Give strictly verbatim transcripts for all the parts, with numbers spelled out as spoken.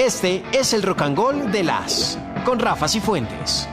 Este es el Rock and Roll de las con Rafa Cifuentes.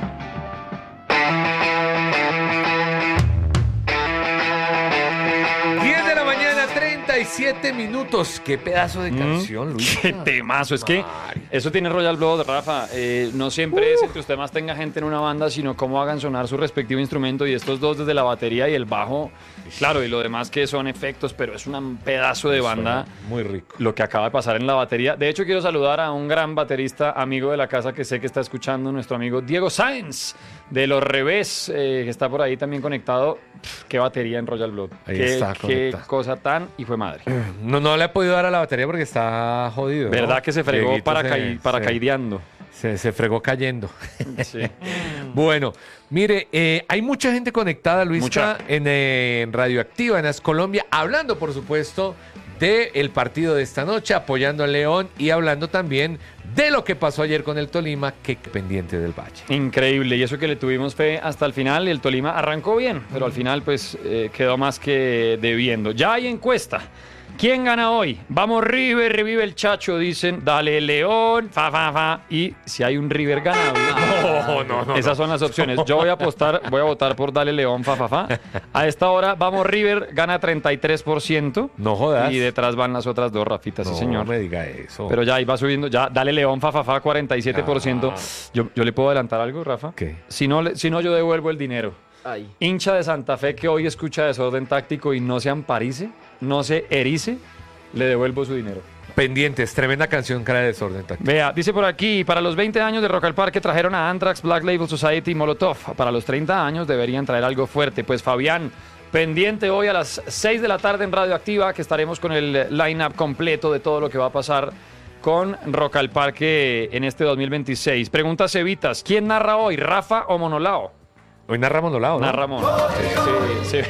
diez de la mañana, treinta y siete minutos. Qué pedazo de canción, mm, Luis. Qué temazo. Es que eso tiene Royal Blood, Rafa. Eh, no siempre uh. es el que usted más tenga gente en una banda, sino cómo hagan sonar su respectivo instrumento. Y estos dos desde la batería y el bajo, claro, y lo demás que son efectos, pero es un pedazo de banda. Muy rico. Lo que acaba de pasar en la batería. De hecho, quiero saludar a un gran baterista, amigo de la casa, que sé que está escuchando, nuestro amigo Diego Sáenz, de Los Revés, eh, que está por ahí también conectado. Pff, qué batería en Royal Blood. Ahí qué, está qué cosa tan y fue madre. No, no le ha podido dar a la batería porque está jodido, ¿verdad? ¿no? Que se fregó Dieguito para, se, caí, para se, caideando. Se, se fregó cayendo. Sí. Bueno, mire, eh, hay mucha gente conectada, Luisca, en, eh, en Radioactiva, en As Colombia, hablando, por supuesto, del partido de esta noche, apoyando al León y hablando también de lo que pasó ayer con el Tolima, que pendiente del Valle. Increíble, y eso que le tuvimos fe hasta el final, y el Tolima arrancó bien, pero al final pues eh, quedó más que debiendo. Ya hay encuesta. ¿Quién gana hoy? Vamos River, revive el Chacho, dicen. Dale León, fa, fa, fa. Y si hay un River ganable. No, no, no. Esas son las opciones. Yo voy a apostar, voy a votar por Dale León, fa, fa, fa. A esta hora, vamos River, gana treinta y tres por ciento. No jodas. Y detrás van las otras dos, Rafitas, no, sí señor. No me diga eso. Pero ya ahí va subiendo, ya Dale León, fa, fa, fa, cuarenta y siete por ciento. Ah. Yo, yo le puedo adelantar algo, Rafa. ¿Qué? Si no, si no yo devuelvo el dinero. Ay. Hincha de Santa Fe que hoy escucha Desorden Táctico y no se amparice, no se erice, le devuelvo su dinero. Pendientes, tremenda canción, cara de Desorden Táctico. Vea, dice por aquí, para los veinte años de Rock al Parque trajeron a Anthrax, Black Label Society y Molotov. Para los treinta años deberían traer algo fuerte. Pues Fabián, pendiente hoy a las seis de la tarde en Radioactiva, que estaremos con el line-up completo de todo lo que va a pasar con Rock al Parque en este dos mil veintiséis. Pregunta Cevitas, ¿quién narra hoy, Rafa o Monolao? Hoy narra Monolao, ¿no? Narra Monolao, sí, sí.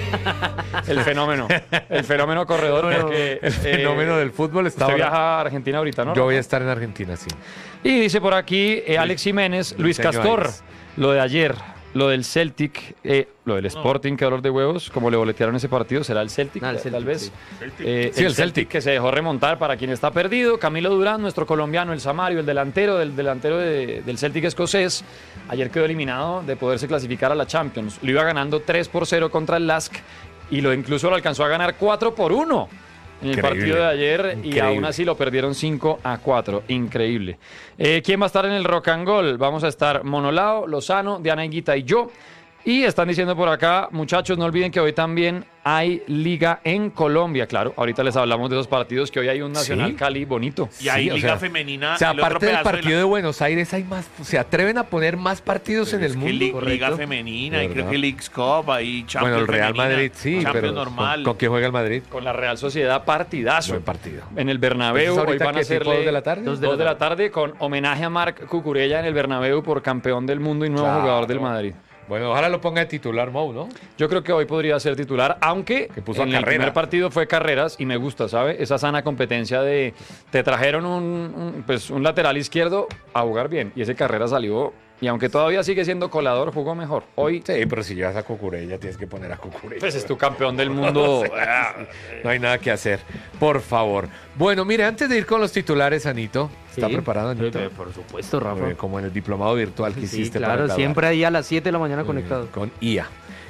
El fenómeno, el fenómeno corredor. Porque, el fenómeno eh, del fútbol está usted ahora... viaja a Argentina ahorita, ¿no? Yo voy a estar en Argentina, sí. Y dice por aquí eh, Alex Jiménez, Luis Castor, Aires. Lo de ayer, lo del Celtic, eh, lo del Sporting, no. Qué dolor de huevos, como le boletearon ese partido, será el Celtic, no, el Celtic tal vez. Sí, Celtic. Eh, sí el, el Celtic, Celtic que se dejó remontar para quien está perdido. Camilo Durán, nuestro colombiano, el Samario, el delantero del delantero de, del Celtic escocés, ayer quedó eliminado de poderse clasificar a la Champions. Lo iba ganando tres por cero contra el Lask y lo incluso lo alcanzó a ganar cuatro por uno. En el Increíble. partido de ayer. Increíble. Y aún así lo perdieron cinco a cuatro. Increíble. Eh, ¿Quién va a estar en el Rock and Roll? Vamos a estar Monolao, Lozano, Diana Higuita y yo. Y están diciendo por acá, muchachos, no olviden que hoy también hay liga en Colombia. Claro, ahorita les hablamos de esos partidos, que hoy hay un Nacional ¿Sí? Cali bonito. Y hay sí, liga o sea, femenina. O sea, aparte del partido de, la... de Buenos Aires, hay más, se atreven a poner más partidos pero en el mundo. Li liga femenina, y creo que Leagues Cup, hay Champions. Bueno, el Real femenina, Madrid sí, pero normal. ¿con, ¿con quién juega el Madrid? Con la Real Sociedad, partidazo. Buen partido. En el Bernabéu, hoy van a ser dos de la tarde. Dos de, dos de la tarde, con homenaje a Marc Cucurella en el Bernabéu por campeón del mundo y nuevo claro. jugador del Madrid. Bueno, ojalá lo ponga de titular Mou, ¿no? Yo creo que hoy podría ser titular, aunque que puso en el primer partido fue Carreras y me gusta, ¿sabe? Esa sana competencia de te trajeron un, un, pues, un lateral izquierdo a jugar bien y ese Carreras salió y aunque todavía sigue siendo colador, jugó mejor. Hoy sí, pero si llevas a Cucurella tienes que poner a Cucurella. Pues es tu campeón del mundo. No hay nada que hacer, por favor. Bueno, mire, antes de ir con los titulares, Anito, ¿está sí, preparado, Anito? Por supuesto, Rafa. Como en el diplomado virtual que sí, hiciste. Claro, para siempre ahí a las siete de la mañana conectado. Con I A.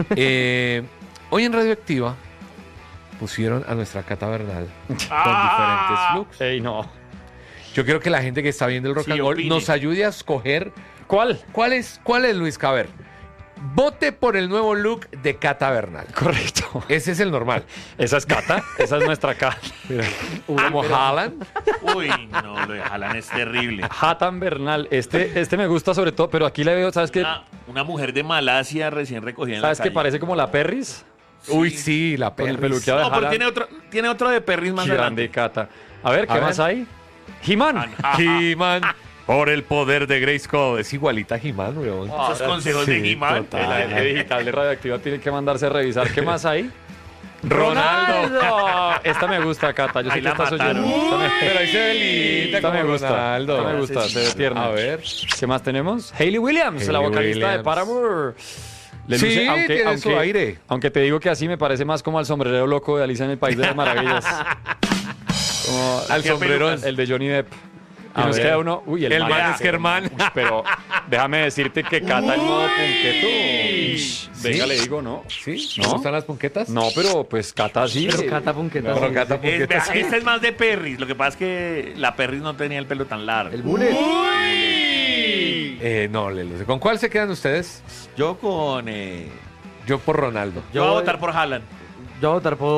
eh, hoy en Radioactiva pusieron a nuestra Cata Bernal ah, con diferentes looks. Ey, no. Yo quiero que la gente que está viendo el Rock sí, and Roll nos ayude a escoger. ¿Cuál? ¿Cuál es, cuál es Luis Caber? Vote por el nuevo look de Cata Bernal. Correcto. Ese es el normal. Esa es Cata, esa es nuestra Cata. Como Haaland. Uy, no, lo de Haaland es terrible. Hatan Bernal, este, este me gusta sobre todo, pero aquí le veo, ¿sabes qué? Una, una mujer de Malasia recién recogida en ¿Sabes la qué parece como la Perris? Sí. Uy, sí, la Perris. Con el peluqueado de No, pero tiene otro, tiene otro de Perris más grande. Grande Cata. A ver, ¿qué a más ver. hay? He-Man. He-Man. Por el poder de Grayskull. Es igualita a He-Man, weón. Oh, Esos consejos sí, de He-Man. El agente digital de Radioactiva tiene que mandarse a revisar. ¿Qué más hay? ¡Ronaldo! ¡Ronaldo! Esta me gusta, Cata. Yo sé ahí que la estás oyendo. mataron. Me... Pero ahí se ve linda. Esta me gusta. Ronaldo. Esta me gusta, se ve tierna. A ver. ¿Qué más tenemos? Hayley Williams, Hayley la vocalista Williams. de Paramore. Le Sí, luce, aunque, tiene aunque, su aire. Aunque te digo que así me parece más como al sombrerero loco de Alicia en el País de las Maravillas. Como al sombrerón. El de Johnny Depp. Y A nos ver. queda uno. Uy, el, El man man es Germán. Uy, pero déjame decirte que Cata el modo punqueto. Ish, Venga, ¿Sí? le digo, ¿no? ¿Sí? ¿No? ¿No gustan las punquetas? No, pero pues Cata sí. Pero Cata Punqueta. Pero sí, Cata sí. Es, punquetas. vea, esta es más de Perris. Lo que pasa es que la Perris no tenía el pelo tan largo. El bullet. Eh, no, Lelo. ¿Con cuál se quedan ustedes? Yo con... eh, Yo por Ronaldo. yo voy a Yo- votar por Haaland. Yo voy a votar por